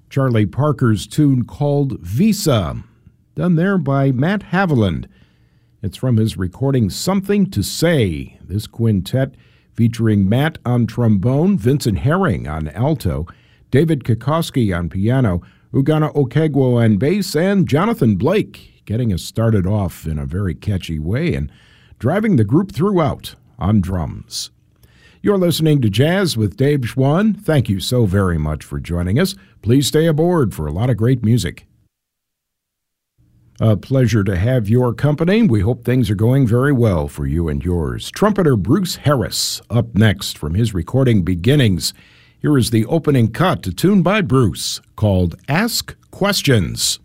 Charlie Parker's tune called Visa, done there by Matt Haviland. It's from his recording Something to Say. This quintet featuring Matt on trombone, Vincent Herring on alto, David Kokoski on piano, Ugana Okegwo on bass, and Jonathan Blake getting us started off in a very catchy way and driving the group throughout on drums. You're listening to Jazz with Dave Schwann. Thank you so very much for joining us. Please stay aboard for a lot of great music. A pleasure to have your company. We hope things are going very well for you and yours. Trumpeter Bruce Harris up next from his recording Beginnings. Here is the opening cut, a tune by Bruce called Ask Questions.